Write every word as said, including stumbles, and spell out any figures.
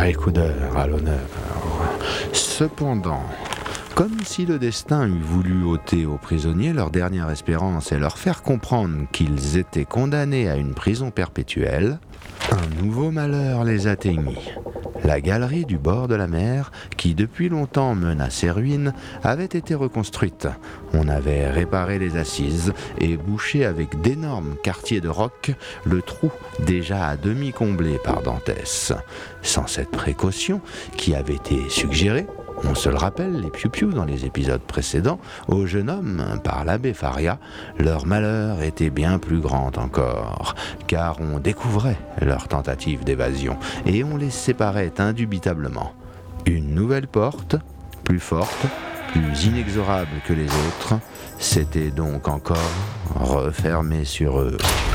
Écoudeur à l'honneur. Cependant, comme si le destin eût voulu ôter aux prisonniers leur dernière espérance et leur faire comprendre qu'ils étaient condamnés à une prison perpétuelle, un nouveau malheur les atteignit. La galerie du bord de la mer, qui depuis longtemps mène à ses ruines, avait été reconstruite. On avait réparé les assises et bouché avec d'énormes quartiers de roc le trou déjà à demi comblé par Dantès. Sans cette précaution, qui avait été suggérée, on se le rappelle, les piou-piou dans les épisodes précédents, aux jeunes hommes par l'abbé Faria, leur malheur était bien plus grand encore, car on découvrait leur tentative d'évasion et on les séparait indubitablement. Une nouvelle porte, plus forte, plus inexorable que les autres, s'était donc encore refermée sur eux.